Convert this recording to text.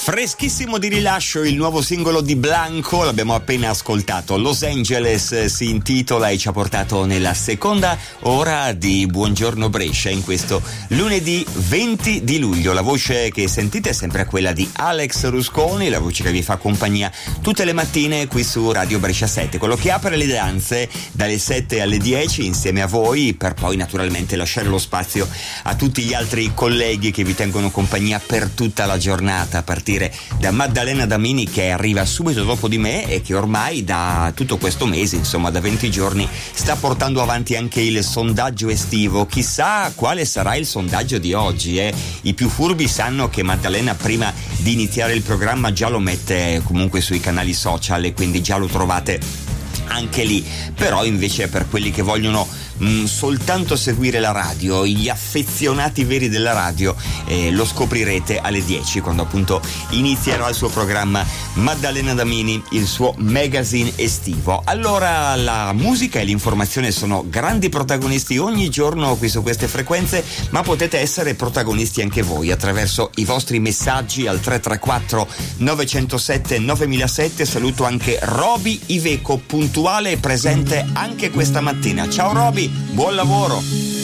Freschissimo di rilascio il nuovo singolo di Blanco, l'abbiamo appena ascoltato. Los Angeles si intitola e ci ha portato nella seconda ora di Buongiorno Brescia in questo lunedì 20 di luglio. La voce che sentite è sempre quella di Alex Rusconi, la voce che vi fa compagnia tutte le mattine qui su Radio Brescia 7, quello che apre le danze dalle 7 alle 10 insieme a voi, per poi naturalmente lasciare lo spazio a tutti gli altri colleghi che vi tengono compagnia per tutta la giornata, a partire da Maddalena Damini, che arriva subito dopo di me e che ormai da tutto questo mese, insomma da 20 giorni, sta portando avanti anche il sondaggio estivo. Chissà quale sarà il sondaggio di oggi, I più furbi sanno che Maddalena prima di iniziare il programma già lo mette comunque sui canali social e quindi già lo trovate anche lì. Però invece per quelli che vogliono soltanto seguire la radio, gli affezionati veri della radio, lo scoprirete alle 10 quando appunto inizierà il suo programma Maddalena Damini, il suo magazine estivo. Allora la musica e l'informazione sono grandi protagonisti ogni giorno qui su queste frequenze, ma potete essere protagonisti anche voi attraverso i vostri messaggi al 334 907 9007. Saluto anche Roby Iveco, puntuale e presente anche questa mattina. Ciao Roby, buon lavoro.